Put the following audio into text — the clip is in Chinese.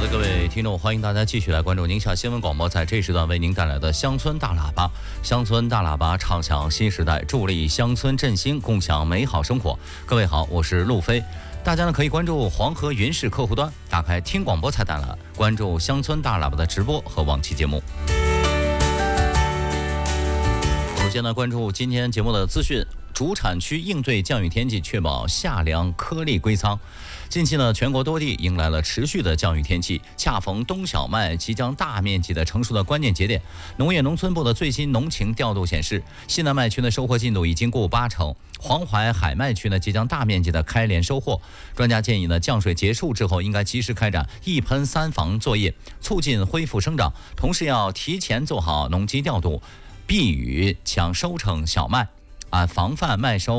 各位听众，欢迎大家继续来关注宁夏新闻广播，在这时段为您带来的乡村大喇叭。乡村大喇叭唱响新时代，助力乡村振兴，共享美好生活。各位好，我是陆飞。大家呢可以关注黄河云视客户端，打开听广播菜单栏，关注乡村大喇叭的直播和往期节目。首先呢，关注今天节目的资讯。主产区应对降雨天气，确保夏粮颗粒归仓。近期呢，全国多地迎来了持续的降雨天气，恰逢冬小麦即将大面积的成熟的关键节点。农业农村部的最新农情调度显示，西南麦区的收获进度已经过80%，黄淮海麦区呢即将大面积的开镰收获。专家建议呢，降水结束之后应该及时开展一喷三防作业，促进恢复生长，同时要提前做好农机调度，避雨抢收成小麦，防范麦收